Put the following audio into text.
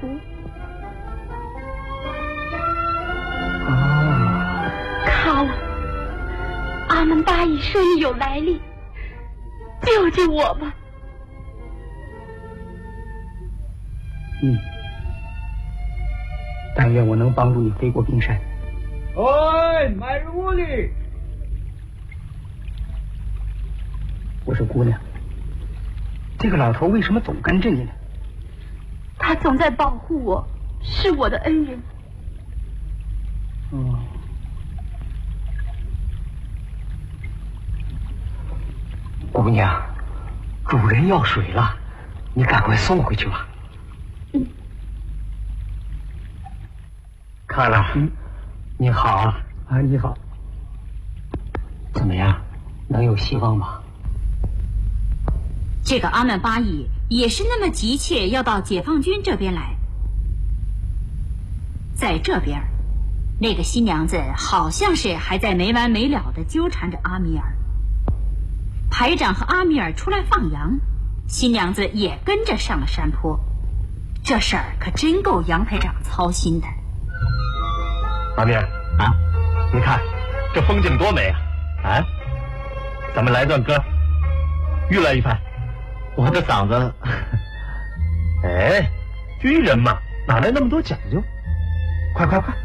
湖。 哦， 卡了，阿门巴伊说你有来历，救救我吧。 但愿我能帮助你飞过冰山。 哎，买入屋里。 我说姑娘，这个老头为什么总跟着你呢？ 他总在保护我，是我的恩人。 姑娘，主人要水了，你赶快送回去吧。 看了， 你好啊，你好。怎么样，能有希望吗？ 这个阿曼巴伊也是那么急切要到解放军这边来。在这边，那个新娘子好像是还在没完没了地纠缠着阿米尔。排长和阿米尔出来放羊，新娘子也跟着上了山坡。这事儿可真够杨排长操心的。 阿米尔啊，你看这风景多美啊！啊，咱们来段歌，娱乐一番。我的嗓子，哎，军人嘛，哪来那么多讲究？快快快！